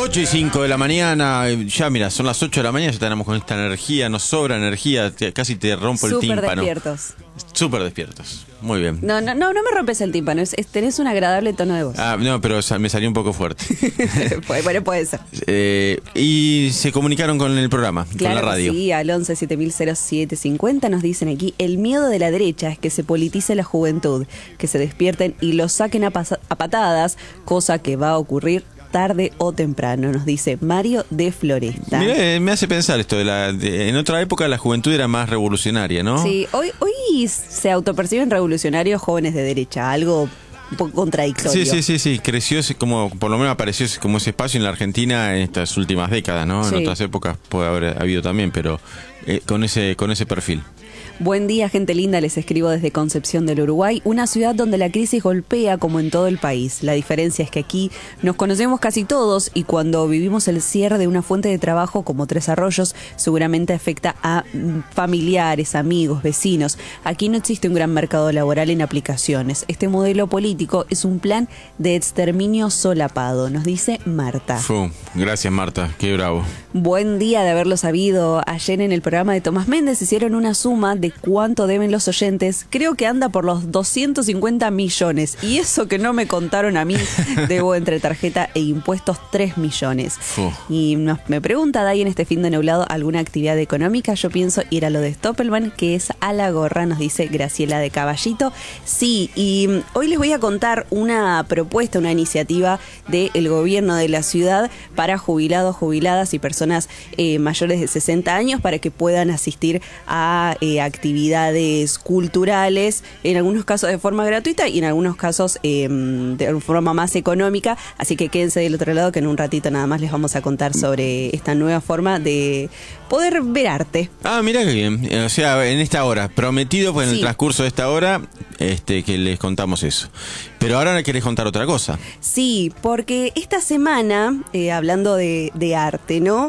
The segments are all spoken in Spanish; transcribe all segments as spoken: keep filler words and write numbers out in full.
ocho y cinco de la mañana, ya mira, son las ocho de la mañana, ya tenemos con esta energía, nos sobra energía, te, casi te rompo Súper el tímpano. despiertos. Súper despiertos, muy bien. No, no, no, no me rompes el tímpano, es, es- tenés un agradable tono de voz. Ah, no, pero me salió un poco fuerte. Bueno, puede ser. Eh, y se comunicaron con el programa, Claro con la radio. que sí, al once siete mil siete cincuenta nos dicen aquí, el miedo de la derecha es que se politice la juventud, que se despierten y los saquen a, pasa- a patadas, cosa que va a ocurrir tarde o temprano, nos dice Mario de Floresta. Mirá, eh, me hace pensar esto, de la, de- en otra época la juventud era más revolucionaria, ¿no? Sí, hoy, hoy se autoperciben revolucionarios jóvenes de derecha, algo un poco contradictorio. Sí, sí, sí, sí, creció ese- como, por lo menos apareció ese- como ese espacio en la Argentina en estas últimas décadas, ¿no? En Sí. otras épocas puede haber habido también, pero eh, con ese con ese perfil. Buen día, gente linda, les escribo desde Concepción del Uruguay, una ciudad donde la crisis golpea como en todo el país. La diferencia es que aquí nos conocemos casi todos y cuando vivimos el cierre de una fuente de trabajo como Tres Arroyos, seguramente afecta a mm, familiares, amigos, vecinos. Aquí no existe un gran mercado laboral en aplicaciones. Este modelo político es un plan de exterminio solapado, nos dice Marta. Fu, gracias Marta, qué bravo. Buen día de haberlo sabido. Ayer en el programa de Tomás Méndez hicieron una suma de cuánto deben los oyentes. Creo que anda por los doscientos cincuenta millones. Y eso que no me contaron a mí, debo entre tarjeta e impuestos tres millones. Fu. Y nos, me pregunta Day en este fin de nublado alguna actividad económica. Yo pienso ir a lo de Stoppelman, que es a la gorra, nos dice Graciela de Caballito. Sí, y mm, hoy les voy a contar una propuesta, una iniciativa del gobierno de la ciudad para jubilados, jubiladas y personas eh, mayores de sesenta años para que puedan asistir a eh, actividades culturales, en algunos casos de forma gratuita y en algunos casos eh, de forma más económica. Así que quédense del otro lado que en un ratito nada más les vamos a contar sobre esta nueva forma de poder ver arte. Ah, mira qué bien. O sea, en esta hora, prometido pues en Sí. el transcurso de esta hora este, que les contamos eso. Pero ahora querés contar otra cosa. Sí, porque esta semana, eh, hablando de, de arte, ¿no?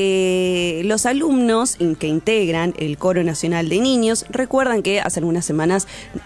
Eh, los alumnos in- que integran el Coro Nacional de Niños recuerdan que hace algunas semanas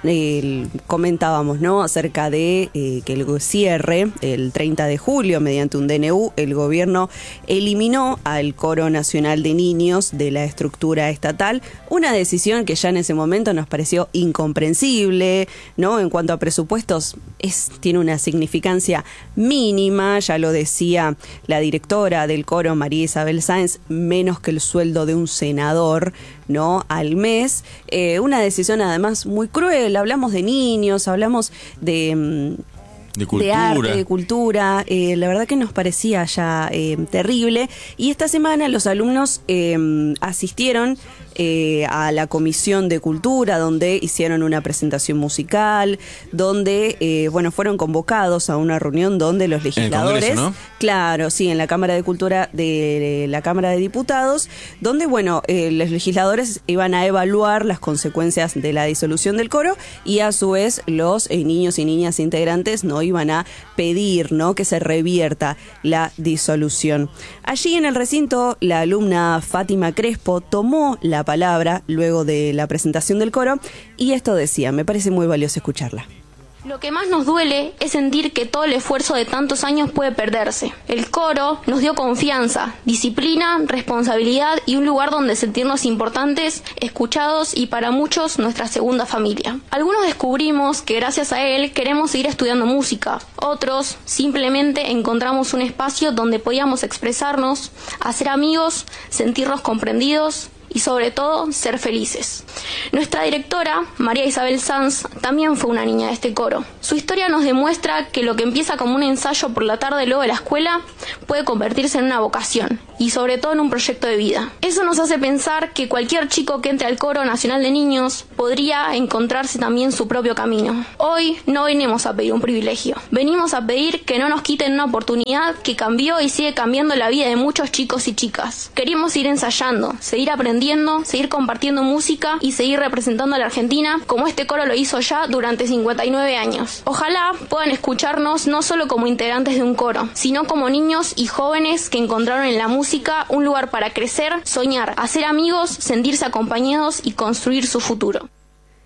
eh, comentábamos, ¿no? Acerca de eh, que el cierre, el treinta de julio, mediante un D N U, el gobierno eliminó al Coro Nacional de Niños de la estructura estatal, una decisión que ya en ese momento nos pareció incomprensible, ¿no? En cuanto a presupuestos, es, tiene una significancia mínima, ya lo decía la directora del coro, María Isabel Sáenz, menos que el sueldo de un senador, ¿no? Al mes. Eh, una decisión además muy cruel, hablamos de niños, hablamos de... mm, De cultura. de arte, de cultura, eh, la verdad que nos parecía ya eh, terrible. Y esta semana los alumnos eh, asistieron eh, a la Comisión de Cultura, donde hicieron una presentación musical, donde, eh, bueno, fueron convocados a una reunión donde los legisladores... Congreso, ¿no? Claro, sí, en la Cámara de Cultura de la Cámara de Diputados, donde, bueno, eh, los legisladores iban a evaluar las consecuencias de la disolución del coro y a su vez los eh, niños y niñas integrantes no iban a pedir, ¿no?, que se revierta la disolución. Allí en el recinto, la alumna Fátima Crespo tomó la palabra luego de la presentación del coro y esto decía, me parece muy valioso escucharla. Lo que más nos duele es sentir que todo el esfuerzo de tantos años puede perderse. El coro nos dio confianza, disciplina, responsabilidad y un lugar donde sentirnos importantes, escuchados y para muchos nuestra segunda familia. Algunos descubrimos que gracias a él queremos seguir estudiando música. Otros simplemente encontramos un espacio donde podíamos expresarnos, hacer amigos, sentirnos comprendidos y sobre todo ser felices. Nuestra directora, María Isabel Sanz, también fue una niña de este coro. Su historia nos demuestra que lo que empieza como un ensayo por la tarde luego de la escuela puede convertirse en una vocación y sobre todo en un proyecto de vida. Eso nos hace pensar que cualquier chico que entre al Coro Nacional de Niños podría encontrarse también su propio camino. Hoy no venimos a pedir un privilegio, venimos a pedir que no nos quiten una oportunidad que cambió y sigue cambiando la vida de muchos chicos y chicas. Queremos ir ensayando, seguir aprendiendo, seguir compartiendo música y seguir representando a la Argentina como este coro lo hizo ya durante cincuenta y nueve años. Ojalá puedan escucharnos no solo como integrantes de un coro, sino como niños y jóvenes que encontraron en la música un lugar para crecer, soñar, hacer amigos, sentirse acompañados y construir su futuro.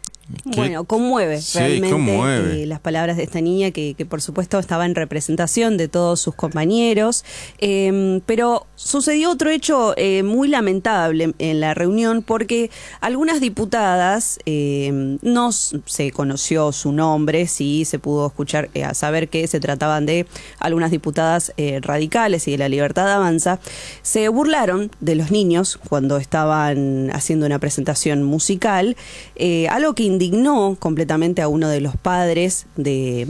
Bueno, conmueve sí, realmente conmueve. Eh, las palabras de esta niña que, que por supuesto estaba en representación de todos sus compañeros, eh, pero sucedió otro hecho eh, muy lamentable en la reunión porque algunas diputadas, eh, no se conoció su nombre, sí se pudo escuchar, eh, a saber que se trataban de algunas diputadas eh, radicales y de La Libertad Avanza, se burlaron de los niños cuando estaban haciendo una presentación musical, eh, algo que indignó completamente a uno de los padres de,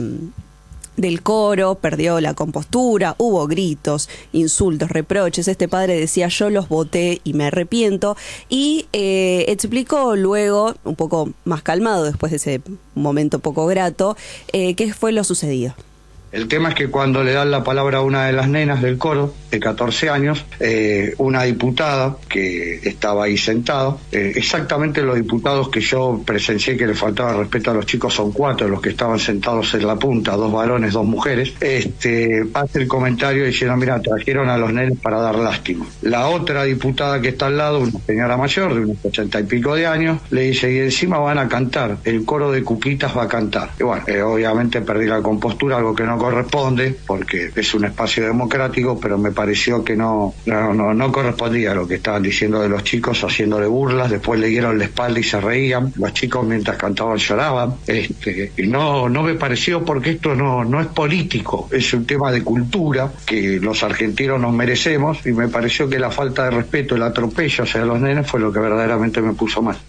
del coro, perdió la compostura, hubo gritos, insultos, reproches. Este padre decía: yo los voté y me arrepiento, y eh, explicó luego, un poco más calmado después de ese momento poco grato, eh, qué fue lo sucedido. El tema es que cuando le dan la palabra a una de las nenas del coro, de catorce años, eh, una diputada que estaba ahí sentada, eh, exactamente los diputados que yo presencié que le faltaba respeto a los chicos son cuatro, los que estaban sentados en la punta, dos varones, dos mujeres, este, hace el comentario diciendo: mira, trajeron a los nenes para dar lástima. La otra diputada que está al lado, una señora mayor de unos ochenta y pico de años, le dice: y encima van a cantar, el coro de Cuquitas va a cantar. Y bueno, eh, obviamente perdí la compostura, algo que no corresponde, porque es un espacio democrático, pero me pareció que no, no, no, no correspondía a lo que estaban diciendo de los chicos, haciéndole burlas. Después le dieron la espalda y se reían. Los chicos mientras cantaban lloraban. Este, y no, no me pareció, porque esto no, no es político, es un tema de cultura que los argentinos nos merecemos, y me pareció que la falta de respeto, el atropello hacia los nenes fue lo que verdaderamente me puso mal.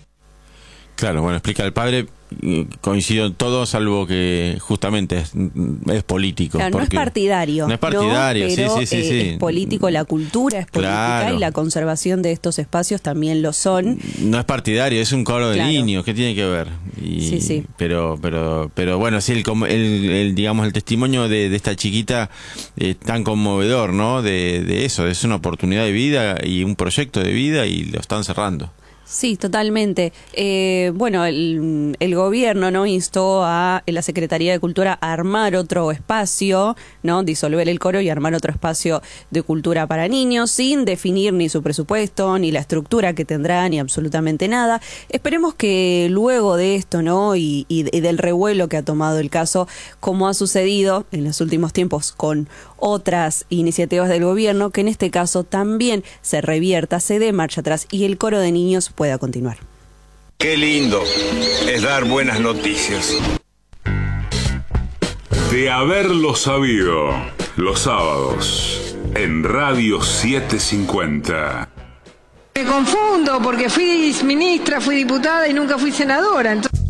Claro, bueno, explica el padre, coincido en todo, salvo que justamente es, es político. Claro, no es partidario. No es partidario, ¿no? Pero, sí, sí, sí, eh, sí. es político, la cultura es política, claro. Y la conservación de estos espacios también lo son. No es partidario, es un coro de claro. niños, ¿qué tiene que ver? Y, sí, sí. Pero, pero, pero bueno, sí, el, el, el digamos el testimonio de, de esta chiquita es tan conmovedor, ¿no? De, de eso, es una oportunidad de vida y un proyecto de vida, y lo están cerrando. Sí, totalmente. Eh, bueno, el, el gobierno no instó a la Secretaría de Cultura a armar otro espacio, no disolver el coro y armar otro espacio de cultura para niños, sin definir ni su presupuesto, ni la estructura que tendrá, ni absolutamente nada. Esperemos que luego de esto, no y, y, y del revuelo que ha tomado el caso, como ha sucedido en los últimos tiempos con otras iniciativas del gobierno, que en este caso también se revierta, se dé marcha atrás y el coro de niños pueda continuar. Qué lindo es dar buenas noticias. De haberlo sabido, los sábados en Radio setecientos cincuenta. Me confundo porque fui ministra, fui diputada y nunca fui senadora. Entonces...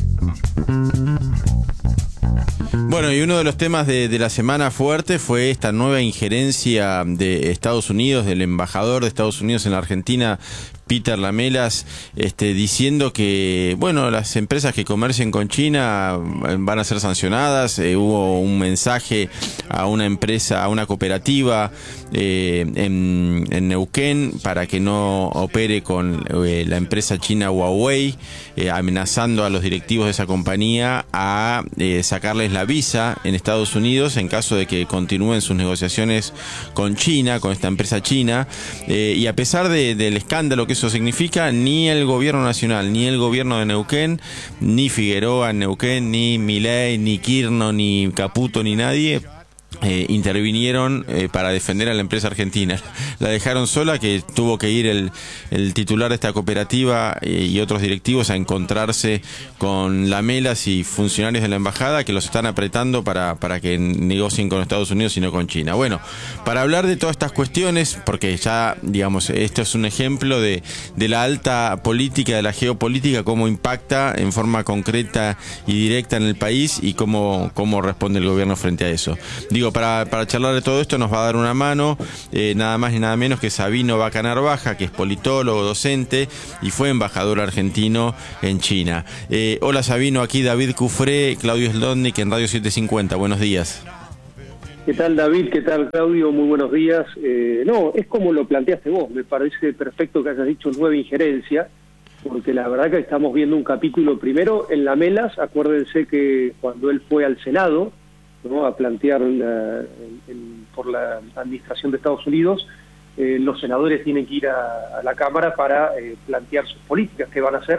Bueno, y uno de los temas de, de la semana fuerte fue esta nueva injerencia de Estados Unidos, del embajador de Estados Unidos en la Argentina, Peter Lamelas, este, diciendo que, bueno, las empresas que comercien con China van a ser sancionadas. Eh, hubo un mensaje a una empresa, a una cooperativa eh, en, en Neuquén para que no opere con eh, la empresa china Huawei, eh, amenazando a los directivos de esa compañía a eh, sacarles la visa en Estados Unidos en caso de que continúen sus negociaciones con China, con esta empresa china. Eh, y a pesar de, del escándalo que eso significa, ni el gobierno nacional, ni el gobierno de Neuquén, ni Figueroa en Neuquén, ni Milei, ni Kirchner, ni Caputo, ni nadie Eh, intervinieron eh, para defender a la empresa argentina. La dejaron sola, que tuvo que ir el, el titular de esta cooperativa eh, y otros directivos a encontrarse con Lamelas y funcionarios de la embajada que los están apretando para, para que negocien con Estados Unidos y no con China. Bueno, para hablar de todas estas cuestiones, porque ya, digamos, esto es un ejemplo de, de la alta política, de la geopolítica, cómo impacta en forma concreta y directa en el país y cómo, cómo responde el gobierno frente a eso. Digo, Para, para charlar de todo esto nos va a dar una mano eh, nada más y nada menos que Sabino Vaca Narvaja, que es politólogo, docente y fue embajador argentino en China. Eh, hola Sabino, aquí David Cufré, Claudio Slotnick en Radio setecientos cincuenta. Buenos días. ¿Qué tal David? ¿Qué tal Claudio? Muy buenos días. Eh, no, es como lo planteaste vos, me parece perfecto que hayas dicho nueva injerencia, porque la verdad que estamos viendo un capítulo primero en Lamelas. Acuérdense que cuando él fue al Senado, ¿no?, a plantear la, el, por la administración de Estados Unidos, eh, los senadores tienen que ir a, a la Cámara para eh, plantear sus políticas que van a hacer,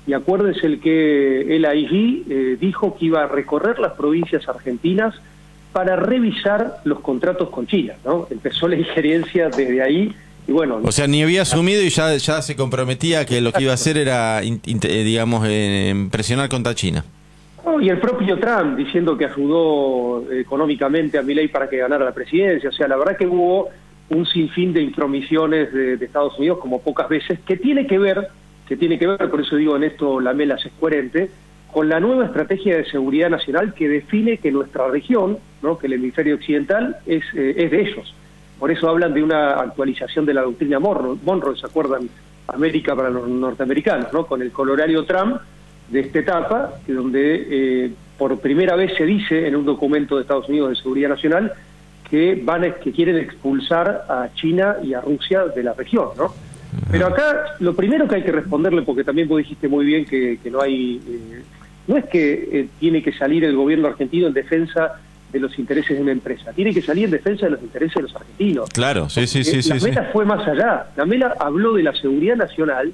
y acuérdense el que él allí eh, dijo que iba a recorrer las provincias argentinas para revisar los contratos con China, ¿no? Empezó la injerencia desde ahí. Y bueno, o sea, ni había asumido y ya, ya se comprometía que lo que iba a hacer era, in, in, digamos, eh, presionar contra China. Oh, y el propio Trump diciendo que ayudó económicamente a Milei para que ganara la presidencia. O sea, la verdad que hubo un sinfín de intromisiones de, de Estados Unidos, como pocas veces, que tiene que ver, que tiene que ver, por eso digo en esto Lamelas es coherente, con la nueva estrategia de seguridad nacional que define que nuestra región, ¿no?, que el hemisferio occidental es, eh, es de ellos. Por eso hablan de una actualización de la doctrina Monroe, Monroe, ¿se acuerdan? América para los norteamericanos, ¿no? Con el colorario Trump de esta etapa, que donde eh, por primera vez se dice en un documento de Estados Unidos de Seguridad Nacional que van a, que quieren expulsar a China y a Rusia de la región, ¿no? Pero acá lo primero que hay que responderle, porque también vos dijiste muy bien que, que no hay, eh, no es que eh, tiene que salir el gobierno argentino en defensa de los intereses de una empresa, tiene que salir en defensa de los intereses de los argentinos. Claro, sí, sí, sí. La sí, Mela sí. fue más allá. La Mela habló de la seguridad nacional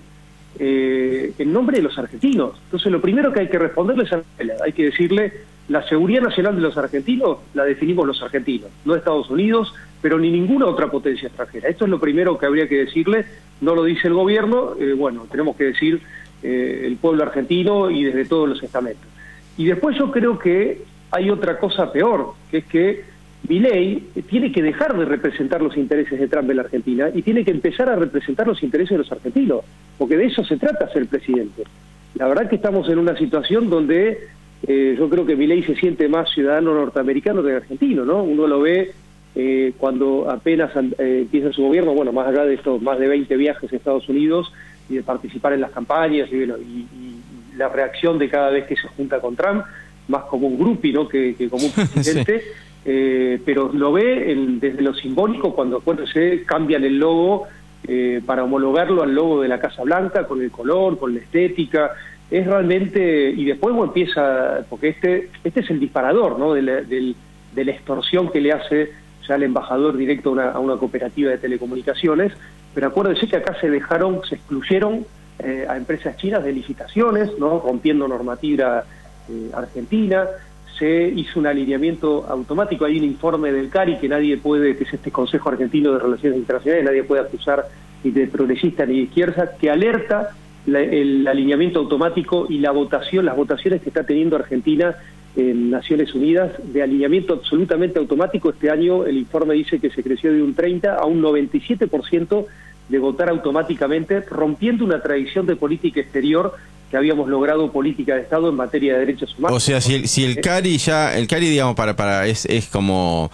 eh, en nombre de los argentinos. Entonces lo primero que hay que responderle es a la Mela, hay que decirle, la seguridad nacional de los argentinos la definimos los argentinos, no Estados Unidos, pero ni ninguna otra potencia extranjera. Esto es lo primero que habría que decirle, no lo dice el gobierno, eh, bueno, tenemos que decir eh, el pueblo argentino y desde todos los estamentos. Y después yo creo que hay otra cosa peor, que es que Milei tiene que dejar de representar los intereses de Trump en la Argentina y tiene que empezar a representar los intereses de los argentinos, porque de eso se trata ser presidente. La verdad que estamos en una situación donde eh, yo creo que Milei se siente más ciudadano norteamericano que argentino, ¿no? Uno lo ve eh, cuando apenas eh, empieza su gobierno, bueno, más allá de estos más de veinte viajes a Estados Unidos y de participar en las campañas y, bueno, y, y la reacción de cada vez que se junta con Trump, más como un groupie, ¿no?, que, que como un presidente, sí. eh, pero lo ve en, desde lo simbólico, cuando, acuérdense, cambian el logo eh, para homologarlo al logo de la Casa Blanca, con el color, con la estética, es realmente, y después bueno, empieza, porque este este es el disparador, ¿no?, de la, de, de la extorsión que le hace ya el embajador directo a una, a una cooperativa de telecomunicaciones, pero acuérdense que acá se dejaron, se excluyeron eh, a empresas chinas de licitaciones, ¿no?, rompiendo normativa Eh, Argentina, se hizo un alineamiento automático, hay un informe del CARI que nadie puede, que es este Consejo Argentino de Relaciones Internacionales, nadie puede acusar ni de progresista ni de izquierda, que alerta la, el alineamiento automático y la votación, las votaciones que está teniendo Argentina en Naciones Unidas de alineamiento absolutamente automático. Este año el informe dice que se creció de un treinta a un noventa y siete por ciento de votar automáticamente, rompiendo una tradición de política exterior que habíamos logrado política de Estado en materia de derechos humanos. O sea, si el, si el CARI ya, el CARI digamos para para es es como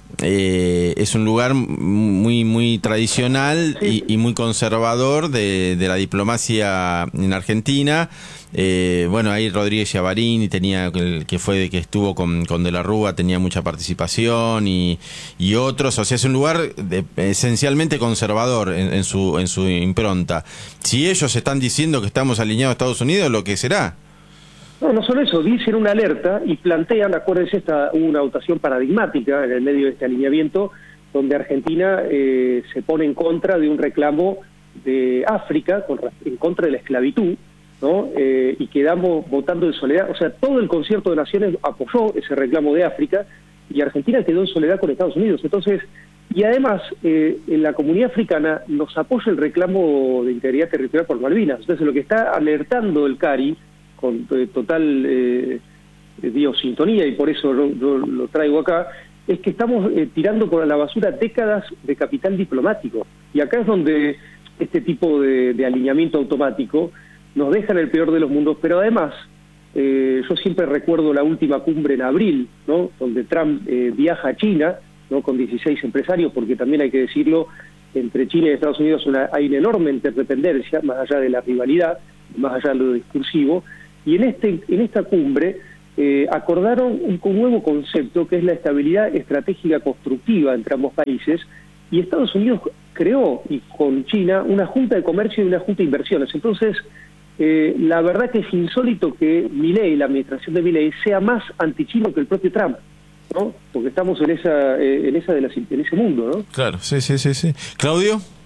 eh, es un lugar muy muy tradicional sí. y, y muy conservador de, de la diplomacia en Argentina. Eh, bueno, ahí Rodríguez Yavarini tenía el que fue que estuvo con, con De la Rúa, tenía mucha participación y, y otros, o sea, es un lugar de, esencialmente conservador en, en su en su impronta. Si ellos están diciendo que estamos alineados a Estados Unidos, ¿lo que será? No, no solo eso, dicen una alerta y plantean, acuérdense, esta, una votación paradigmática en el medio de este alineamiento, donde Argentina eh, se pone en contra de un reclamo de África, con, en contra de la esclavitud, ¿no? Eh, y quedamos votando en soledad. O sea, todo el concierto de naciones apoyó ese reclamo de África y Argentina quedó en soledad con Estados Unidos. Entonces, y además, eh, en la comunidad africana nos apoya el reclamo de integridad territorial por Malvinas. Entonces, lo que está alertando el CARI, con eh, total eh, digo, sintonía, y por eso lo, lo, lo traigo acá, es que estamos eh, tirando por la basura décadas de capital diplomático. Y acá es donde este tipo de, de alineamiento automático nos deja en el peor de los mundos, pero además, eh, yo siempre recuerdo la última cumbre en abril, ¿no?, donde Trump eh, viaja a China, ¿no?, con dieciséis empresarios, porque también hay que decirlo, entre China y Estados Unidos una, hay una enorme interdependencia, más allá de la rivalidad, más allá de lo discursivo, y en este en esta cumbre eh, acordaron un, un nuevo concepto que es la estabilidad estratégica constructiva entre ambos países, y Estados Unidos creó, y con China, una junta de comercio y una junta de inversiones. Entonces, Eh, la verdad que es insólito que Milei, la administración de Milei, sea más antichino que el propio Trump, ¿no? Porque estamos en esa eh, en esa de las, en ese mundo, ¿no? Claro, sí, sí, sí, sí. Claudio.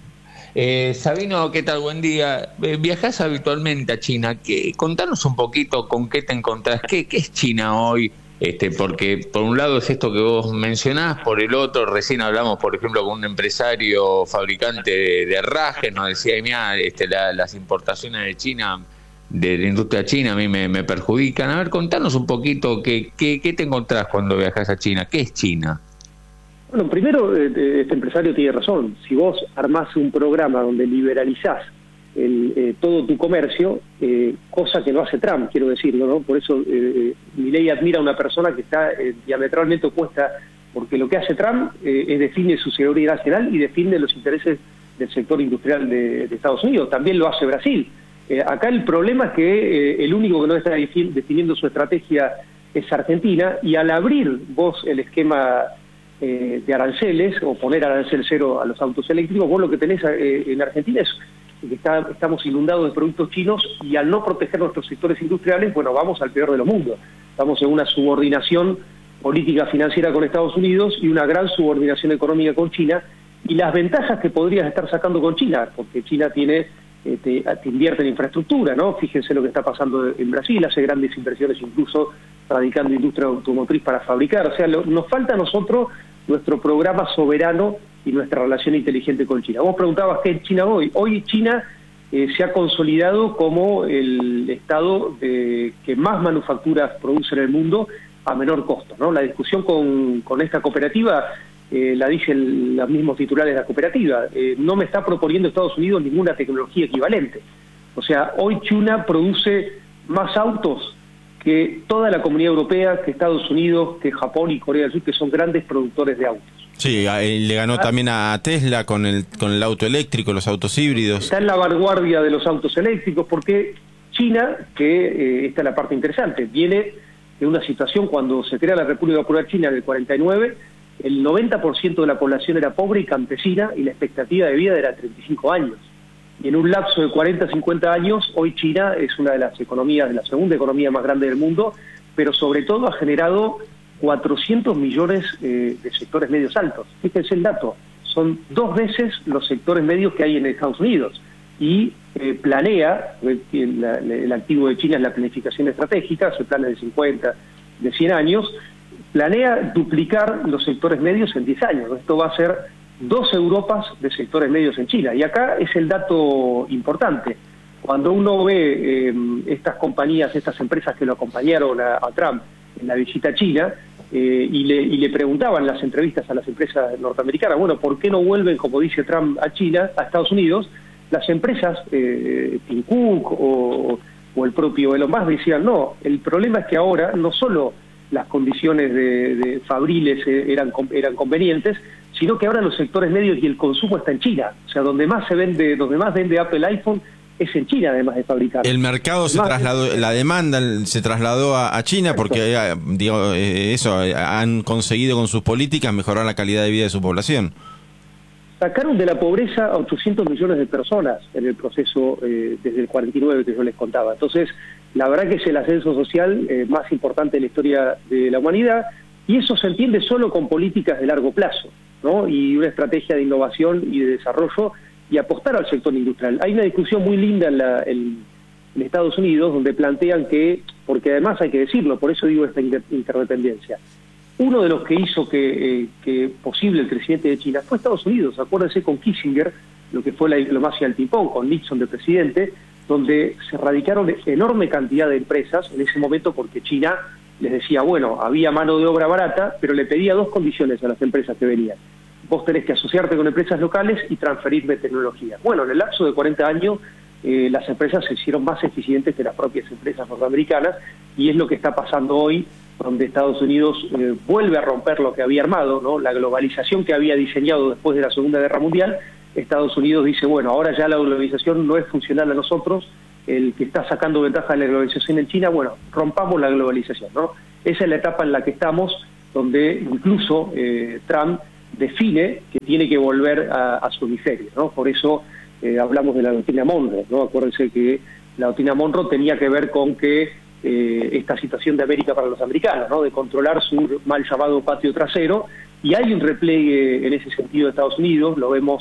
Eh, Sabino, ¿qué tal? Buen día. Eh, ¿Viajás habitualmente a China? ¿Qué, contanos un poquito con qué te encontrás. ¿Qué, qué es China hoy? Este, porque por un lado es esto que vos mencionás, por el otro recién hablamos, por ejemplo, con un empresario fabricante de, de herrajes, nos decía, mira, este, la, las importaciones de China, de la industria china, a mí me, me perjudican. A ver, contanos un poquito qué, qué, qué te encontrás cuando viajas a China. ¿Qué es China? Bueno, primero, eh, este empresario tiene razón. Si vos armás un programa donde liberalizás el, eh, todo tu comercio, eh, cosa que no hace Trump, quiero decirlo, ¿no? Por eso eh, Milei admira a una persona que está eh, diametralmente opuesta, porque lo que hace Trump eh, es define su seguridad nacional y defiende los intereses del sector industrial de, de Estados Unidos. También lo hace Brasil. Eh, acá el problema es que eh, el único que no está definiendo su estrategia es Argentina, y al abrir vos el esquema eh, de aranceles, o poner arancel cero a los autos eléctricos, vos lo que tenés eh, en Argentina es que está, estamos inundados de productos chinos, y al no proteger nuestros sectores industriales, bueno, vamos al peor de los mundos. Estamos en una subordinación política financiera con Estados Unidos y una gran subordinación económica con China, y las ventajas que podrías estar sacando con China, porque China tiene eh, te, te invierte en infraestructura, ¿no? Fíjense lo que está pasando en Brasil, hace grandes inversiones incluso radicando industria automotriz para fabricar. O sea, lo, nos falta a nosotros nuestro programa soberano y nuestra relación inteligente con China. Vos preguntabas qué es China hoy. Hoy China eh, se ha consolidado como el estado de, que más manufacturas produce en el mundo a menor costo, ¿no? La discusión con, con esta cooperativa eh, la dicen los mismos titulares de la cooperativa. Eh, no me está proponiendo Estados Unidos ninguna tecnología equivalente. O sea, hoy China produce más autos que toda la Comunidad Europea, que Estados Unidos, que Japón y Corea del Sur, que son grandes productores de autos. Sí, le ganó ah, también a Tesla con el con el auto eléctrico, los autos híbridos. Está en la vanguardia de los autos eléctricos, porque China, que eh, esta es la parte interesante, viene de una situación cuando se crea la República Popular China en el cuarenta y nueve, el noventa por ciento de la población era pobre y campesina, y la expectativa de vida era treinta y cinco años. Y en un lapso de cuarenta a cincuenta años, hoy China es una de las economías, de la segunda economía más grande del mundo, pero sobre todo ha generado cuatrocientos millones eh, de sectores medios altos. Fíjense el dato, son dos veces los sectores medios que hay en Estados Unidos. Y eh, planea, el, la, el activo de China es la planificación estratégica, se planes de cincuenta, de cien años, planea duplicar los sectores medios en diez años. Esto va a ser dos Europas de sectores medios en China. Y acá es el dato importante. Cuando uno ve eh, estas compañías, estas empresas que lo acompañaron a, a Trump en la visita a China, eh, y, le, y le preguntaban en las entrevistas a las empresas norteamericanas, bueno, ¿por qué no vuelven, como dice Trump, a China, a Estados Unidos? Las empresas, eh, Tim Cook o, o el propio Elon Musk decían, no, el problema es que ahora no solo las condiciones de, de fabriles eran, eran convenientes, sino que ahora los sectores medios y el consumo está en China. O sea, donde más se vende, donde más vende Apple iPhone es en China, además de fabricar. El mercado se trasladó, la demanda se trasladó a, a China porque, digo, eso, han conseguido con sus políticas mejorar la calidad de vida de su población. Sacaron de la pobreza a ochocientos millones de personas en el proceso eh, desde el cuarenta y nueve que yo les contaba. Entonces, la verdad que es el ascenso social eh, más importante de la historia de la humanidad, y eso se entiende solo con políticas de largo plazo, ¿no? Y una estrategia de innovación y de desarrollo, y apostar al sector industrial. Hay una discusión muy linda en, la, en, en Estados Unidos donde plantean que, porque además hay que decirlo, por eso digo esta inter interdependencia, uno de los que hizo que, eh, que posible el crecimiento de China fue Estados Unidos. Acuérdense con Kissinger, lo que fue la diplomacia del ping-pong, con Nixon de presidente, donde se radicaron enorme cantidad de empresas en ese momento porque China les decía, bueno, había mano de obra barata, pero le pedía dos condiciones a las empresas que venían. Vos tenés que asociarte con empresas locales y transferirme tecnología. Bueno, en el lapso de cuarenta años, eh, las empresas se hicieron más eficientes que las propias empresas norteamericanas, y es lo que está pasando hoy, donde Estados Unidos eh, vuelve a romper lo que había armado, ¿no? La globalización que había diseñado después de la Segunda Guerra Mundial. Estados Unidos dice, bueno, ahora ya la globalización no es funcional a nosotros, el que está sacando ventaja de la globalización en China, bueno, rompamos la globalización, ¿no? Esa es la etapa en la que estamos, donde incluso eh, Trump define que tiene que volver a, a su hemisferio, ¿no? Por eso eh, hablamos de la doctrina Monroe, ¿no? Acuérdense que la doctrina Monroe tenía que ver con que eh, esta situación de América para los americanos, ¿no? De controlar su mal llamado patio trasero, y hay un repliegue en ese sentido de Estados Unidos, lo vemos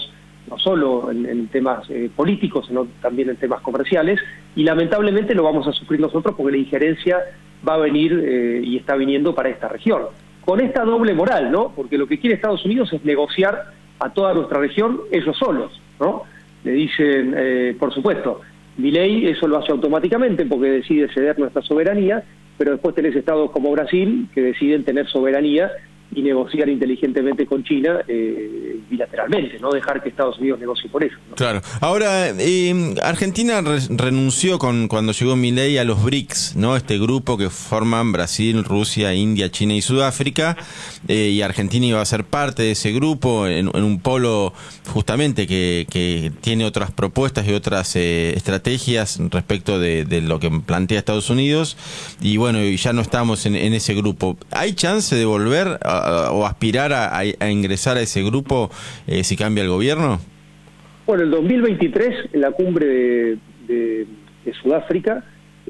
no solo en, en temas eh, políticos, sino también en temas comerciales, y lamentablemente lo vamos a sufrir nosotros porque la injerencia va a venir eh, y está viniendo para esta región. Con esta doble moral, ¿no? Porque lo que quiere Estados Unidos es negociar a toda nuestra región ellos solos, ¿no? Le dicen, eh, por supuesto, Milei eso lo hace automáticamente porque decide ceder nuestra soberanía, pero después tenés estados como Brasil que deciden tener soberanía y negociar inteligentemente con China eh, bilateralmente, no dejar que Estados Unidos negocie por eso, ¿no? Claro. Ahora, eh, Argentina re renunció con cuando llegó Milei a los BRICS, ¿no? Este grupo que forman Brasil, Rusia, India, China y Sudáfrica, eh, y Argentina iba a ser parte de ese grupo en, en un polo justamente que, que tiene otras propuestas y otras eh, estrategias respecto de, de lo que plantea Estados Unidos, y bueno, y ya no estamos en, en ese grupo. ¿Hay chance de volver a o aspirar a, a, a ingresar a ese grupo eh, si cambia el gobierno? Bueno, el dos mil veintitrés, en la cumbre de, de, de Sudáfrica,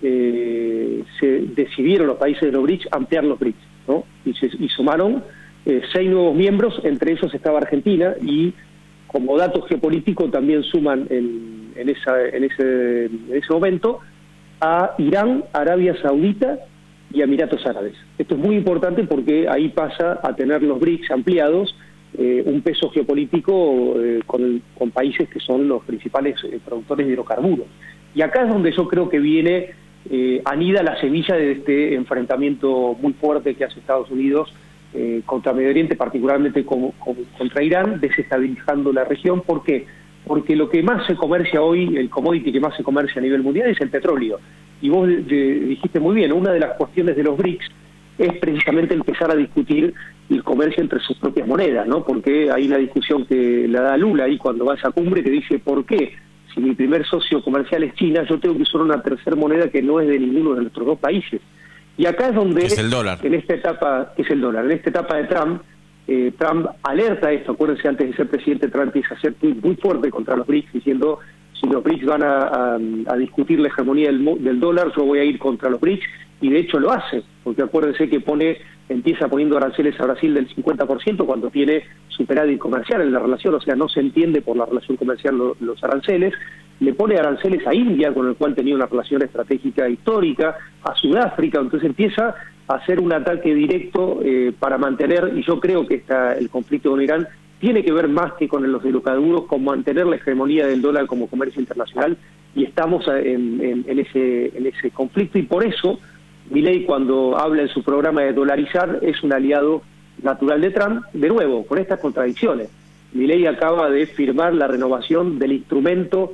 eh, se decidieron los países de los BRICS ampliar los BRICS, ¿no? Y, se, y sumaron eh, seis nuevos miembros, entre ellos estaba Argentina, y como dato geopolítico también suman en, en, esa, en, ese, en ese momento a Irán, Arabia Saudita y Emiratos Árabes. Esto es muy importante porque ahí pasa a tener los BRICS ampliados eh, un peso geopolítico eh, con, con países que son los principales eh, productores de hidrocarburos. Y acá es donde yo creo que viene, eh, anida la semilla de este enfrentamiento muy fuerte que hace Estados Unidos eh, contra Medio Oriente, particularmente con, con, contra Irán, desestabilizando la región. ¿Por qué? Porque lo que más se comercia hoy, el commodity que más se comercia a nivel mundial es el petróleo. Y vos de, de, dijiste muy bien, una de las cuestiones de los BRICS es precisamente empezar a discutir el comercio entre sus propias monedas, ¿no? Porque hay una discusión que la da Lula ahí cuando va a esa cumbre que dice, ¿por qué? Si mi primer socio comercial es China, yo tengo que usar una tercera moneda que no es de ninguno de nuestros dos países. Y acá es donde, es el dólar. En esta etapa, que es el dólar, en esta etapa de Trump, eh, Trump alerta a esto. Acuérdense, antes de ser presidente, Trump empieza a hacer tweets muy fuerte contra los BRICS, diciendo, si los BRICS van a, a, a discutir la hegemonía del, del dólar, yo voy a ir contra los BRICS, y de hecho lo hace, porque acuérdense que pone empieza poniendo aranceles a Brasil del cincuenta por ciento cuando tiene superávit comercial en la relación, o sea, no se entiende por la relación comercial lo, los aranceles. Le pone aranceles a India, con el cual tenía una relación estratégica histórica, a Sudáfrica, entonces empieza a hacer un ataque directo eh, para mantener, y yo creo que esta, el conflicto con Irán tiene que ver más que con los hidrocarburos, con mantener la hegemonía del dólar como comercio internacional, y estamos en, en, en, ese, en ese conflicto, y por eso Milei, cuando habla en su programa de dolarizar, es un aliado natural de Trump, de nuevo, con estas contradicciones. Milei acaba de firmar la renovación del instrumento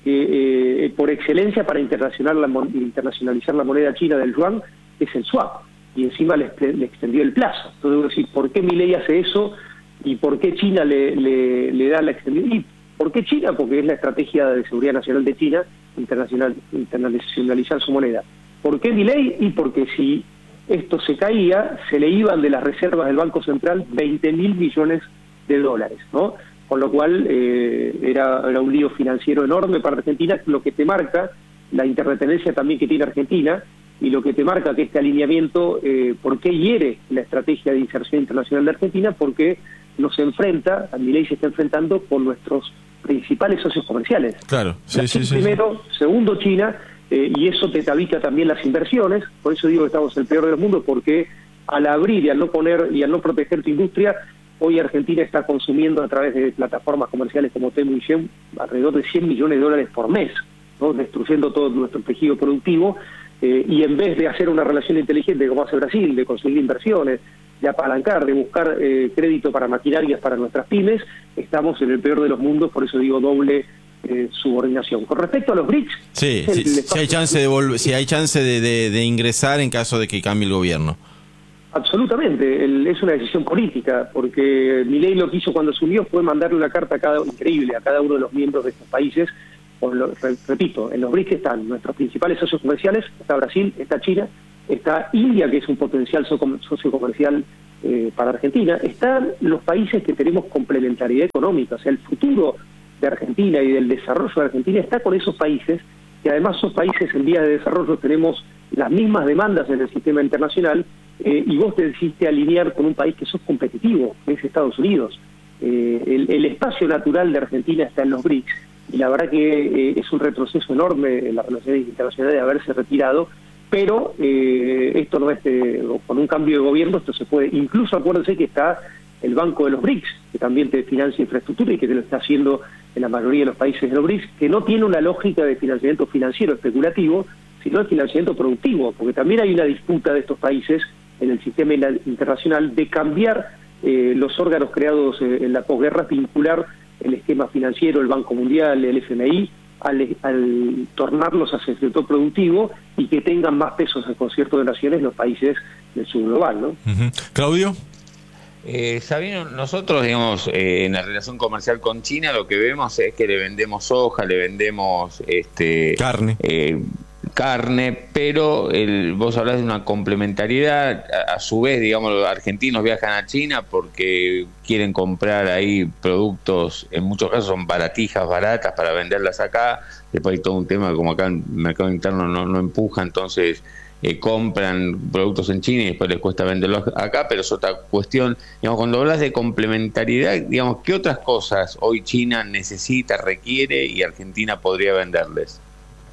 eh, eh, por excelencia para internacional la, internacionalizar la moneda china del yuan, que es el swap, y encima le, le extendió el plazo. Entonces, debo decir, ¿por qué Milei hace eso? ¿Y por qué China le, le, le da la extensión? ¿Y por qué China? Porque es la estrategia de seguridad nacional de China, internacional, internacionalizar su moneda. ¿Por qué Milei? Y porque si esto se caía, se le iban de las reservas del Banco Central veinte mil millones de dólares, ¿no? Con lo cual eh, era, era un lío financiero enorme para Argentina, lo que te marca la interdependencia también que tiene Argentina, y lo que te marca que este alineamiento, eh, ¿por qué hiere la estrategia de inserción internacional de Argentina? Porque nos enfrenta, Milei se está enfrentando con nuestros principales socios comerciales. Claro, sí, sí, sí. Primero, sí. Segundo, China. Eh, y eso te tabica también las inversiones. Por eso digo que estamos en el peor de los mundos, porque al abrir y al no poner y al no proteger tu industria, hoy Argentina está consumiendo a través de plataformas comerciales como Temu y Shen alrededor de cien millones de dólares por mes, ¿no? Destruyendo todo nuestro tejido productivo, eh, y en vez de hacer una relación inteligente como hace Brasil, de conseguir inversiones, de apalancar, de buscar eh, crédito para maquinarias para nuestras pymes, estamos en el peor de los mundos. Por eso digo doble Eh, subordinación. Con respecto a los BRICS, sí, sí, si hay chance de volver, si hay chance de, de, de ingresar en caso de que cambie el gobierno. Absolutamente, el, es una decisión política, porque Milei lo que hizo cuando asumió fue mandarle una carta a cada increíble a cada uno de los miembros de estos países. Por lo, re, repito, en los BRICS están nuestros principales socios comerciales, está Brasil, está China, está India, que es un potencial socio comercial eh, para Argentina, están los países que tenemos complementariedad económica, o sea, el futuro de Argentina y del desarrollo de Argentina está con esos países, que además esos países en vías de desarrollo tenemos las mismas demandas en el sistema internacional, eh, y vos te decidiste alinear con un país que sos competitivo, que es Estados Unidos. eh, el, el espacio natural de Argentina está en los B R I C S, y la verdad que eh, es un retroceso enorme en las relaciones internacionales de haberse retirado, pero eh, esto no es, eh, con un cambio de gobierno esto se puede, incluso acuérdense que está el Banco de los B R I C S, que también te financia infraestructura y que te lo está haciendo en la mayoría de los países de los B R I C S, que no tiene una lógica de financiamiento financiero especulativo, sino de financiamiento productivo, porque también hay una disputa de estos países en el sistema internacional de cambiar eh, los órganos creados eh, en la posguerra, vincular el esquema financiero, el Banco Mundial, el F M I, al, al tornarlos hacia el sector productivo y que tengan más pesos en concierto de naciones los países del sur global, ¿no? Uh-huh. Claudio. Eh, Sabino, nosotros, digamos, eh, en la relación comercial con China lo que vemos es que le vendemos soja, le vendemos este carne, eh, carne, pero el, vos hablás de una complementariedad. A, a su vez, digamos, los argentinos viajan a China porque quieren comprar ahí productos, en muchos casos son baratijas baratas para venderlas acá. Después hay todo un tema como acá en el mercado interno no, no empuja, entonces Eh, compran productos en China y después les cuesta venderlos acá, pero es otra cuestión. Digamos, cuando hablas de complementariedad, digamos, ¿qué otras cosas hoy China necesita, requiere y Argentina podría venderles?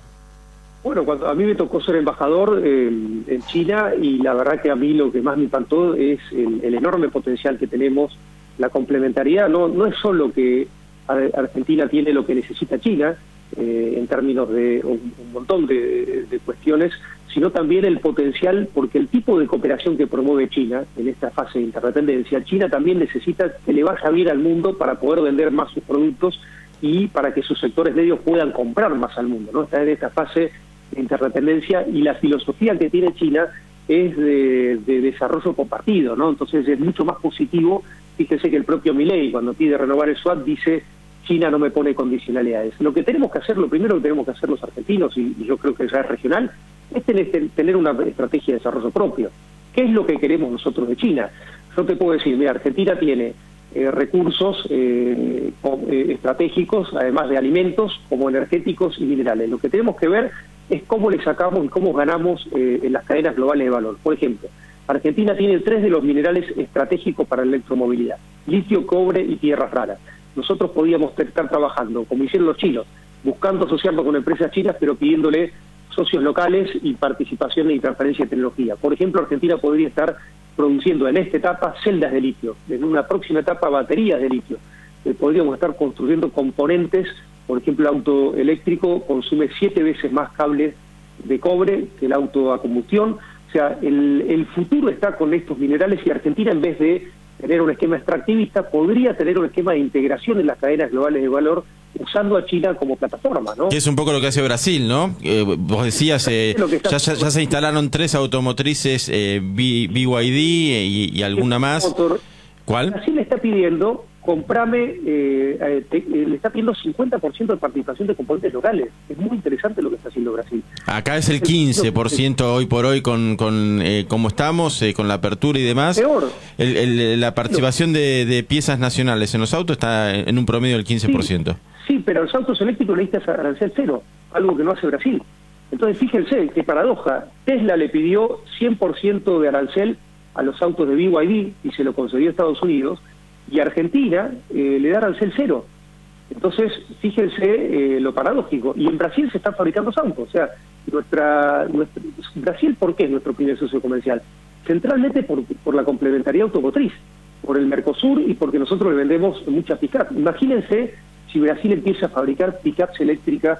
Bueno, cuando a mí me tocó ser embajador eh, en China, y la verdad que a mí lo que más me impactó es el, el enorme potencial que tenemos, la complementariedad. No, no es solo que Argentina tiene lo que necesita China, eh, en términos de un, un montón de, de cuestiones, sino también el potencial, porque el tipo de cooperación que promueve China en esta fase de interdependencia, China también necesita que le vaya bien al mundo para poder vender más sus productos y para que sus sectores medios puedan comprar más al mundo, ¿no? Está en esta fase de interdependencia, y la filosofía que tiene China es de, de desarrollo compartido, ¿no? Entonces es mucho más positivo. Fíjese que el propio Milei, cuando pide renovar el SWAT, dice: China no me pone condicionalidades. Lo que tenemos que hacer, lo primero que tenemos que hacer los argentinos, y, y yo creo que ya es regional, es tener, tener una estrategia de desarrollo propio. ¿Qué es lo que queremos nosotros de China? Yo te puedo decir, mira, Argentina tiene eh, recursos eh, eh, estratégicos, además de alimentos, como energéticos y minerales. Lo que tenemos que ver es cómo le sacamos y cómo ganamos eh, en las cadenas globales de valor. Por ejemplo, Argentina tiene tres de los minerales estratégicos para la electromovilidad: litio, cobre y tierras raras. Nosotros podíamos estar trabajando, como hicieron los chinos, buscando asociarnos con empresas chinas, pero pidiéndole socios locales y participación y transferencia de tecnología. Por ejemplo, Argentina podría estar produciendo en esta etapa celdas de litio, en una próxima etapa baterías de litio. Eh, podríamos estar construyendo componentes. Por ejemplo, el auto eléctrico consume siete veces más cables de cobre que el auto a combustión. O sea, el, el futuro está con estos minerales, y Argentina, en vez de tener un esquema extractivista, podría tener un esquema de integración en las cadenas globales de valor, usando a China como plataforma, ¿no? Que es un poco lo que hace Brasil, ¿no? Eh, vos decías, eh, ya, ya, ya se instalaron tres automotrices, eh, B Y D y, y alguna más. Motor. ¿Cuál? Brasil le está pidiendo, comprame, eh, te, eh, le está pidiendo cincuenta por ciento de participación de componentes locales. Es muy interesante lo que está haciendo Brasil. Acá es el quince por ciento hoy por hoy con, con eh, cómo estamos, eh, con la apertura y demás. Peor. El, el, la participación de, de piezas nacionales en los autos está en un promedio del quince por ciento. Sí, sí, pero los autos eléctricos necesitan arancel cero, algo que no hace Brasil. Entonces, fíjense qué paradoja. Tesla le pidió cien por ciento de arancel a los autos de B Y D y se lo concedió a Estados Unidos, y Argentina eh, le da arancel cero. Entonces, fíjense eh, lo paradójico. Y en Brasil se están fabricando autos. O sea, nuestra, nuestra Brasil, ¿por qué es nuestro primer socio comercial? Centralmente por, por la complementariedad automotriz, por el Mercosur, y porque nosotros le vendemos muchas pick-up. Imagínense si Brasil empieza a fabricar pick-ups eléctricas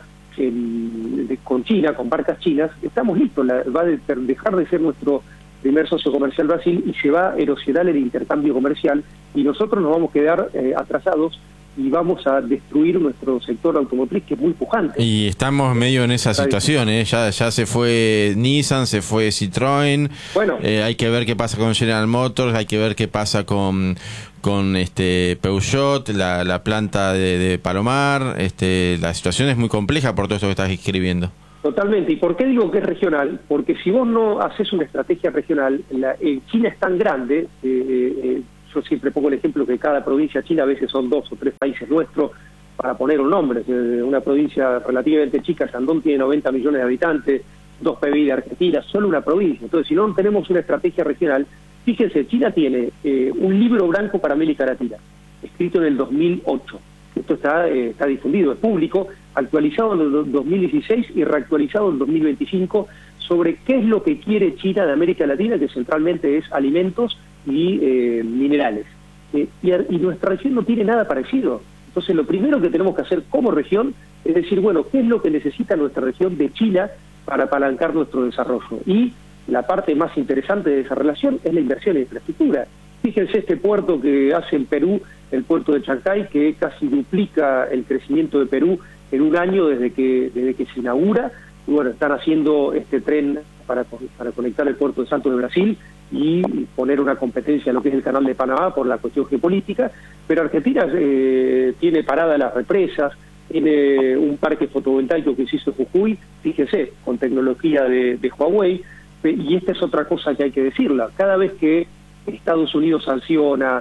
en, de, con China, con marcas chinas. Estamos listos. La, va a de, dejar de ser nuestro primer socio comercial Brasil, y se va a erosionar el intercambio comercial, y nosotros nos vamos a quedar eh, atrasados, y vamos a destruir nuestro sector automotriz, que es muy pujante. Y estamos medio en esa situación, ¿eh? ya ya se fue Nissan, se fue Citroën. Bueno, eh, hay que ver qué pasa con General Motors, hay que ver qué pasa con con este Peugeot, la, la planta de, de Palomar. Este, la situación es muy compleja por todo esto que estás escribiendo. Totalmente. ¿Y por qué digo que es regional? Porque si vos no haces una estrategia regional, la, eh, China es tan grande, eh, eh, yo siempre pongo el ejemplo que cada provincia china a veces son dos o tres países nuestros, para poner un nombre. Eh, una provincia relativamente chica, Shandong, tiene noventa millones de habitantes, dos P B I de Argentina, solo una provincia. Entonces, si no tenemos una estrategia regional, fíjense, China tiene eh, un libro blanco para América Latina, escrito en el dos mil ocho. Esto está, eh, está difundido, es público, actualizado en el dos mil dieciséis y reactualizado en dos mil veinticinco, sobre qué es lo que quiere China de América Latina, que centralmente es alimentos y eh, minerales. Eh, y, y nuestra región no tiene nada parecido. Entonces, lo primero que tenemos que hacer como región es decir, bueno, ¿qué es lo que necesita nuestra región de China para apalancar nuestro desarrollo? Y la parte más interesante de esa relación es la inversión en infraestructura. Fíjense este puerto que hace en Perú, el puerto de Chancay, que casi duplica el crecimiento de Perú en un año desde que desde que se inaugura. Y bueno, están haciendo este tren para, para conectar el puerto de Santos de Brasil y poner una competencia en lo que es el canal de Panamá por la cuestión geopolítica. Pero Argentina eh, tiene paradas las represas, tiene un parque fotovoltaico que se hizo en Jujuy, fíjese, con tecnología de, de Huawei. Y esta es otra cosa que hay que decirla. Cada vez que Estados Unidos sanciona,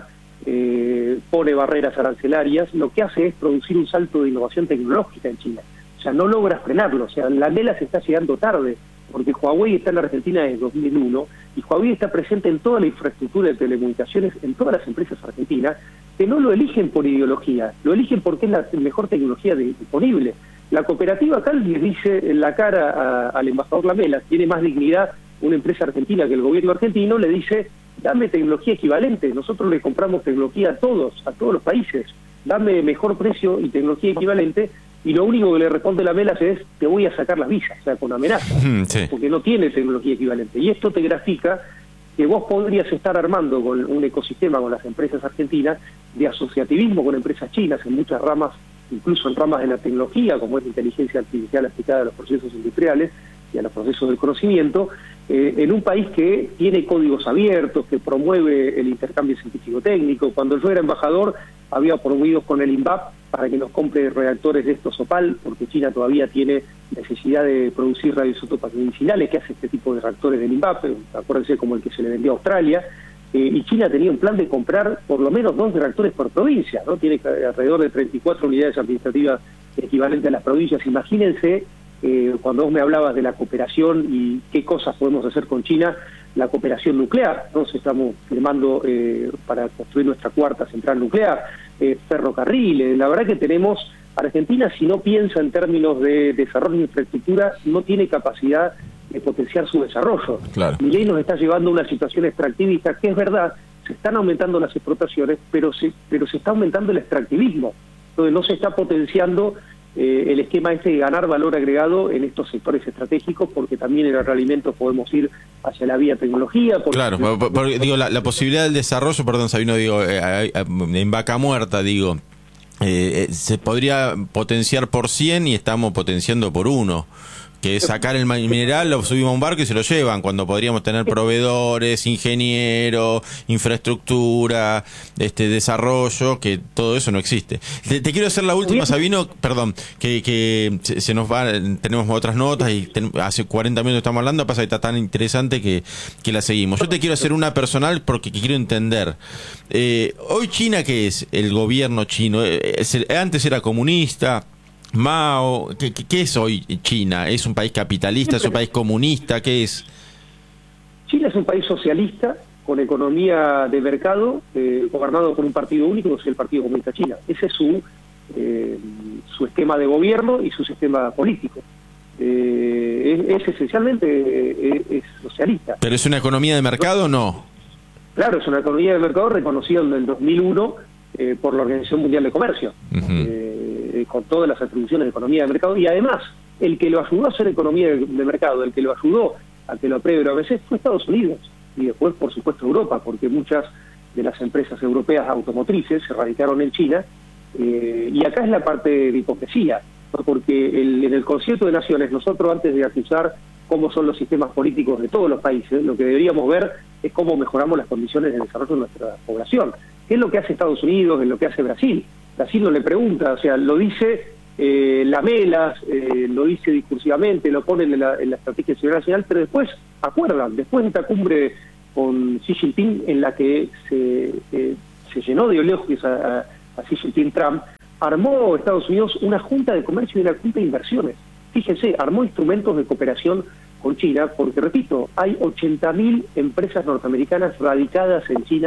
eh, pone barreras arancelarias, lo que hace es producir un salto de innovación tecnológica en China. O sea, no logra frenarlo. O sea, la mela se está llegando tarde, porque Huawei está en la Argentina desde dos mil uno, y Huawei está presente en toda la infraestructura de telecomunicaciones, en todas las empresas argentinas, que no lo eligen por ideología, lo eligen porque es la mejor tecnología disponible. La cooperativa acá le dice en la cara a, al embajador Lamela, tiene más dignidad una empresa argentina que el gobierno argentino, le dice, dame tecnología equivalente, nosotros le compramos tecnología a todos, a todos los países, dame mejor precio y tecnología equivalente, y lo único que le responde Lamela es, te voy a sacar las visas, o sea, con amenaza, sí, porque no tiene tecnología equivalente. Y esto te grafica que vos podrías estar armando con un ecosistema con las empresas argentinas de asociativismo con empresas chinas en muchas ramas, incluso en ramas de la tecnología, como es la inteligencia artificial aplicada a los procesos industriales y a los procesos del conocimiento, eh, en un país que tiene códigos abiertos, que promueve el intercambio científico-técnico. Cuando yo era embajador, había promovido con el INVAP para que nos compre reactores de estos OPAL, porque China todavía tiene necesidad de producir radioisótopos medicinales, que hace este tipo de reactores del INVAP, acuérdense como el que se le vendió a Australia, eh, y China tenía un plan de comprar por lo menos dos reactores por provincia, ¿no? Tiene alrededor de treinta y cuatro unidades administrativas equivalentes a las provincias. Imagínense, eh, cuando vos me hablabas de la cooperación y qué cosas podemos hacer con China, la cooperación nuclear, ¿no? Estamos firmando eh, para construir nuestra cuarta central nuclear, eh, ferrocarriles. La verdad que tenemos, Argentina, si no piensa en términos de desarrollo de infraestructura, no tiene capacidad de potenciar su desarrollo. Claro. Milei nos está llevando a una situación extractivista, que es verdad, se están aumentando las explotaciones, pero se, pero se está aumentando el extractivismo. Entonces no se está potenciando Eh, el esquema este de ganar valor agregado en estos sectores estratégicos, porque también en el agroalimento podemos ir hacia la vía tecnología. Porque claro, por, por, digo, la, la posibilidad del desarrollo, perdón Sabino, digo, eh, en Vaca Muerta, digo, eh, se podría potenciar por cien y estamos potenciando por uno. Que sacar el mineral, lo subimos a un barco y se lo llevan, cuando podríamos tener proveedores, ingenieros, infraestructura, este desarrollo, que todo eso no existe. Te, te quiero hacer la última, Sabino, perdón, que, que se, se nos va, tenemos otras notas y ten, hace cuarenta minutos estamos hablando, pasa que está tan interesante que, que la seguimos. Yo te quiero hacer una personal porque quiero entender. Eh, hoy China, ¿qué es? El gobierno chino, es el, antes era comunista. Mao, ¿qué, ¿qué es hoy China? ¿Es un país capitalista? ¿Es un país comunista? ¿Qué es? China es un país socialista con economía de mercado, eh, gobernado por un partido único, que es el Partido Comunista China. Ese es su, eh, su esquema de gobierno y su sistema político. Eh, es, es esencialmente eh, es socialista. ¿Pero es una economía de mercado o no? Claro, es una economía de mercado reconocida en el dos mil uno eh, por la Organización Mundial de Comercio. Uh-huh. eh, con todas las atribuciones de economía de mercado, y además el que lo ayudó a hacer economía de, de mercado, el que lo ayudó a que lo apruebe la O M C fue Estados Unidos, y después por supuesto Europa, porque muchas de las empresas europeas automotrices se radicaron en China, eh, y acá es la parte de hipocresía, ¿no? Porque el, en el Concierto de Naciones, nosotros antes de acusar cómo son los sistemas políticos de todos los países, lo que deberíamos ver es cómo mejoramos las condiciones de desarrollo de nuestra población. ¿Qué es lo que hace Estados Unidos? ¿Qué es lo que hace Brasil? Brasil no le pregunta, o sea, lo dice eh, Lamelas, eh, lo dice discursivamente, lo ponen en la, en la estrategia de seguridad nacional, pero después acuerdan, después de esta cumbre con Xi Jinping en la que se, eh, se llenó de elogios a, a, a Xi Jinping Trump, armó Estados Unidos una junta de comercio y una junta de inversiones. Fíjense, armó instrumentos de cooperación con China, porque repito, hay ochenta mil empresas norteamericanas radicadas en China,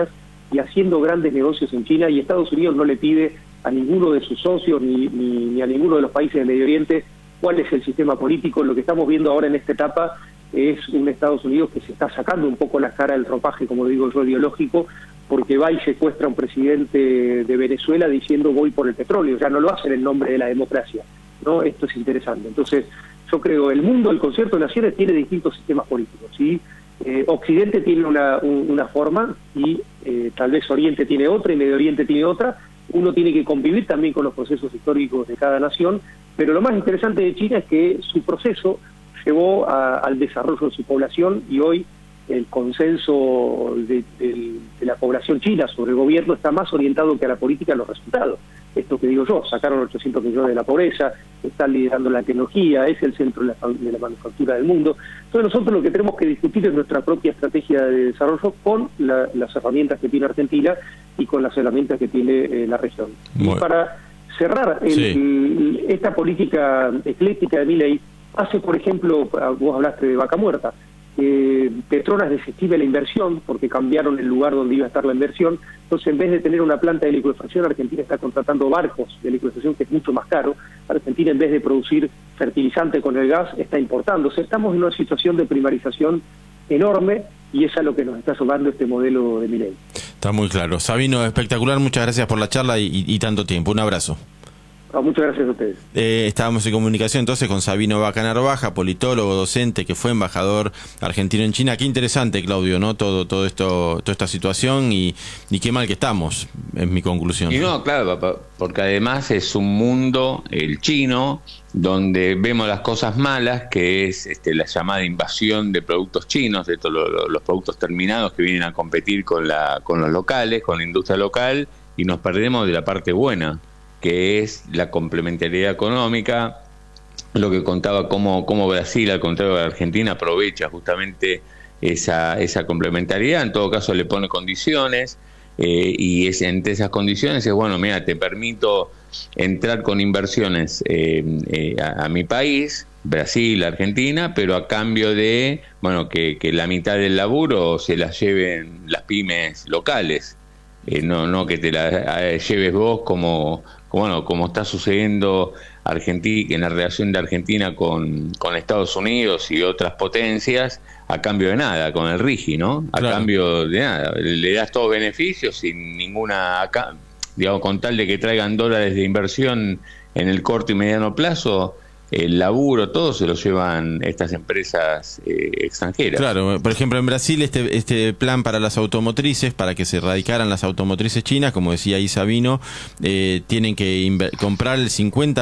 y haciendo grandes negocios en China, y Estados Unidos no le pide a ninguno de sus socios ni, ni, ni a ninguno de los países del Medio Oriente cuál es el sistema político. Lo que estamos viendo ahora en esta etapa es un Estados Unidos que se está sacando un poco la cara del ropaje, como digo yo, ideológico, porque va y secuestra a un presidente de Venezuela diciendo voy por el petróleo. Ya no lo hacen en nombre de la democracia, ¿no? Esto es interesante. Entonces, yo creo el mundo, el concierto de naciones tiene distintos sistemas políticos, ¿sí? Eh, Occidente tiene una, un, una forma y eh, tal vez Oriente tiene otra y Medio Oriente tiene otra. Uno tiene que convivir también con los procesos históricos de cada nación, pero lo más interesante de China es que su proceso llevó a, al desarrollo de su población, y hoy el consenso de, de, de la población china sobre el gobierno está más orientado que a la política a los resultados. Esto que digo yo, sacaron ochocientos millones de la pobreza, están liderando la tecnología, es el centro de la, de la manufactura del mundo. Entonces nosotros lo que tenemos que discutir es nuestra propia estrategia de desarrollo con la, las herramientas que tiene Argentina y con las herramientas que tiene eh, la región. Bueno. Y para cerrar, el, sí. el, esta política ecléctica de Milei hace, por ejemplo, vos hablaste de Vaca Muerta, Eh, Petronas desestima la inversión porque cambiaron el lugar donde iba a estar la inversión. Entonces, en vez de tener una planta de licuefacción, Argentina está contratando barcos de licuefacción, que es mucho más caro. Argentina, en vez de producir fertilizante con el gas, está importando. O sea, estamos en una situación de primarización enorme, y eso es lo que nos está sumando este modelo de Milei. Está muy claro. Sabino, espectacular, muchas gracias por la charla y, y, y tanto tiempo. Un abrazo. Ah, muchas gracias a ustedes. Eh, estábamos en comunicación entonces con Sabino Bacanar Baja, politólogo, docente, que fue embajador argentino en China. Qué interesante, Claudio, ¿no? Todo, todo esto, toda esta situación, y, y qué mal que estamos, es mi conclusión. Y no, claro, papá, porque además es un mundo, el chino, donde vemos las cosas malas, que es este, la llamada invasión de productos chinos, de todos los, los productos terminados que vienen a competir con la, con los locales, con la industria local, y nos perdemos de la parte buena, que es la complementariedad económica, lo que contaba cómo, cómo Brasil, al contrario de Argentina, aprovecha justamente esa, esa complementariedad. En todo caso le pone condiciones, eh, y es, entre esas condiciones es, bueno, mira, te permito entrar con inversiones eh, eh, a, a mi país, Brasil, Argentina, pero a cambio de, bueno, que, que la mitad del laburo se la lleven las pymes locales, eh, no, no que te la eh, lleves vos como... Bueno, como está sucediendo Argentina, en la relación de Argentina con, con Estados Unidos y otras potencias, a cambio de nada, con el RIGI, ¿no? A claro. cambio de nada. Le das todos beneficios sin ninguna, digamos, con tal de que traigan dólares de inversión en el corto y mediano plazo, el laburo, todo se lo llevan estas empresas eh, extranjeras. Claro, por ejemplo, en Brasil este este plan para las automotrices, para que se erradicaran las automotrices chinas, como decía ahí Sabino, eh, tienen que comprar el cincuenta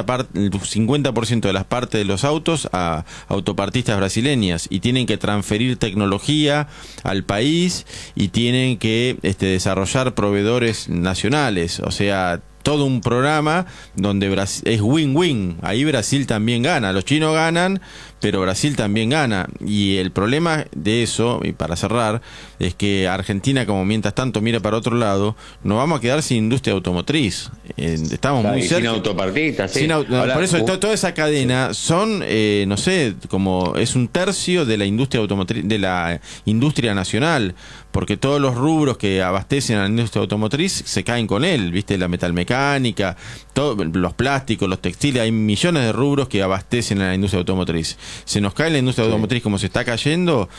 por ciento de las partes de los autos a autopartistas brasileñas, y tienen que transferir tecnología al país, y tienen que este, desarrollar proveedores nacionales, o sea, todo un programa donde Brasil, es win-win. Ahí Brasil también gana. Los chinos ganan, pero Brasil también gana. Y el problema de eso, y para cerrar, es que Argentina, como mientras tanto mira para otro lado, nos vamos a quedar sin industria automotriz. Eh, estamos claro, muy cerca. Sin autopartistas, sí. Sin au Ahora, por eso uh, toda esa cadena son, eh, no sé, como es un tercio de la industria automotriz, de la industria nacional, porque todos los rubros que abastecen a la industria automotriz se caen con él, ¿viste? La metalmecánica, todo, los plásticos, los textiles, hay millones de rubros que abastecen a la industria automotriz. Se nos cae la industria sí. automotriz como se está cayendo,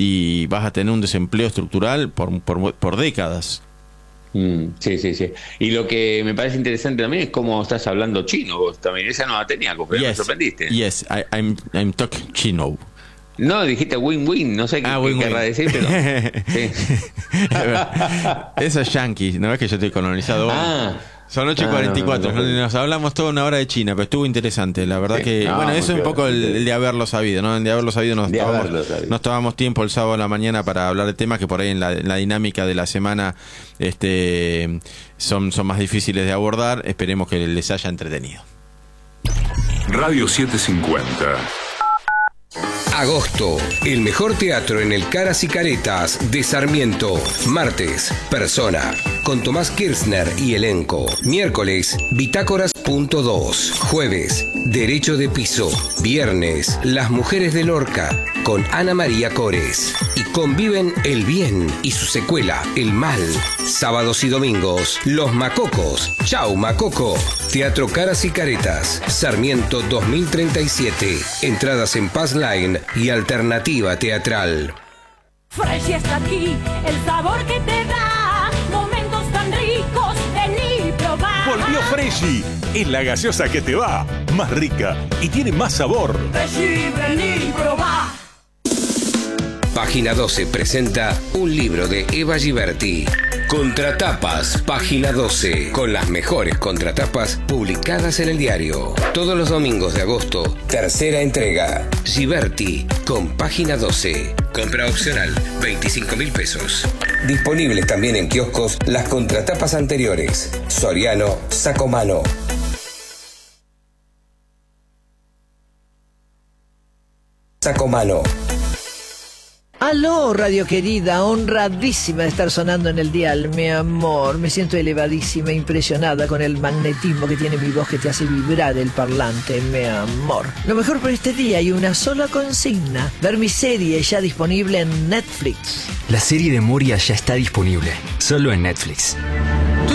y vas a tener un desempleo estructural por, por, por décadas. Mm, sí, sí, sí. Y lo que me parece interesante también es cómo estás hablando chino vos también. Esa no la tenía, pero yes, me sorprendiste. Yes, I, I'm, I'm talking chino. No, dijiste win-win, no sé qué, ah, qué querrá decir, pero... sí. Eso es yankee, ¿no ves que yo estoy colonizado? Ah, son ocho y cuarenta y cuatro, no, no, no. Nos hablamos toda una hora de China, pero estuvo interesante, la verdad sí. que... No, bueno, eso es un poco el, el de haberlo sabido, ¿no? El de haberlo sabido, nos, de tomamos, haberlo sabido. nos tomamos tiempo el sábado a la mañana para hablar de temas que por ahí en la, en la dinámica de la semana este, son, son más difíciles de abordar. Esperemos que les haya entretenido. Radio setecientos cincuenta. Agosto, el mejor teatro en el Caras y Caretas de Sarmiento. Martes, Persona, con Tomás Kirchner y elenco. Miércoles, Bitácoras punto dos. Jueves, Derecho de Piso. Viernes, Las Mujeres de Lorca. con Ana María Cores. Y conviven el bien y su secuela, el mal. Sábados y domingos, Los Macocos. Chau, Macoco. Teatro Caras y Caretas, Sarmiento dos mil treinta y siete. Entradas en Paz Line y Alternativa Teatral. Fresh está aquí, el sabor que te da momentos tan ricos, vení y probar. Volvió Freshy, es la gaseosa que te va, más rica y tiene más sabor. Freshy, vení y probar. Página doce presenta un libro de Eva Giberti. Contratapas, Página doce, con las mejores contratapas publicadas en el diario. Todos los domingos de agosto, tercera entrega. Giberti, con Página doce. Compra opcional, veinticinco mil pesos. Disponibles también en kioscos las contratapas anteriores. Soriano, Sacomano. Sacomano. Aló, radio querida, honradísima de estar sonando en el dial, mi amor. Me siento elevadísima, impresionada con el magnetismo que tiene mi voz que te hace vibrar el parlante, mi amor. Lo mejor por este día hay una sola consigna: ver mi serie ya disponible en Netflix. La serie de Moria ya está disponible, solo en Netflix.